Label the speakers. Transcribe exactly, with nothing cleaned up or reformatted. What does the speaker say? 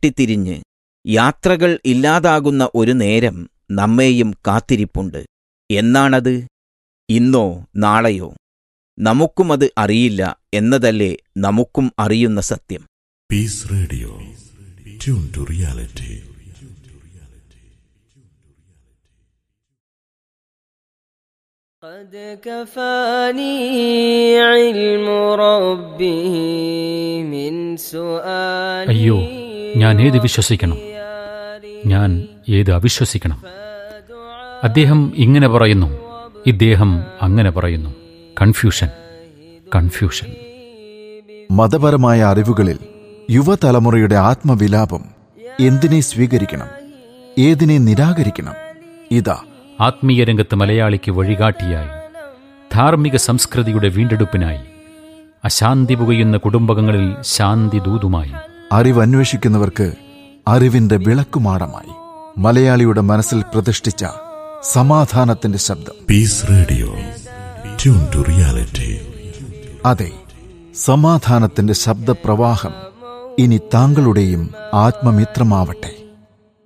Speaker 1: വെട്ടിത്തിരിഞ്ഞ് യാത്രകൾ ഇല്ലാതാകുന്ന ഒരു നേരം നമ്മെയും കാത്തിരിപ്പുണ്ട്. എന്നാണത്? ഇന്നോ നാളെയോ? നമുക്കുമത് അറിയില്ല എന്നതല്ലേ നമുക്കും അറിയുന്ന സത്യം.
Speaker 2: Piece radio, tune to reality.
Speaker 3: قد كفاني علم ربي من سؤالي.
Speaker 4: അയ്യോ, ഞാൻ ഏത് വിശ്വസിക്കണം, ഞാൻ ഏത് അവിശ്വസിക്കണം? അദ്ദേഹം ഇങ്ങനെ പറയുന്നു, ഇദ്ദേഹം അങ്ങനെ പറയുന്നു. Confusion, confusion.
Speaker 5: മതപരമായ അറിവുകളിൽ യുവതലമുറയുടെ ആത്മവിലാപം. എന്തിനെ സ്വീകരിക്കണം, ഏതിനെ നിരാകരിക്കണം? ഇതാ
Speaker 4: ആത്മീയ രംഗത്ത് മലയാളിക്ക് വഴികാട്ടിയായി, ധാർമ്മിക സംസ്കൃതിയുടെ വീണ്ടെടുപ്പിനായി, അശാന്തി പുകയുന്ന കുടുംബങ്ങളിൽ ശാന്തി ദൂതുമായി,
Speaker 5: അറിവന്വേഷിക്കുന്നവർക്ക് അറിവിന്റെ വിളക്കുമാടമായി, മലയാളിയുടെ മനസ്സിൽ പ്രതിഷ്ഠിച്ച സമാധാനത്തിന്റെ ശബ്ദം.
Speaker 2: Piece radio, tune to reality.
Speaker 5: അതെ, സമാധാനത്തിന്റെ ശബ്ദപ്രവാഹം ഇനി താങ്കളുടെയും ആത്മമിത്രമാവട്ടെ.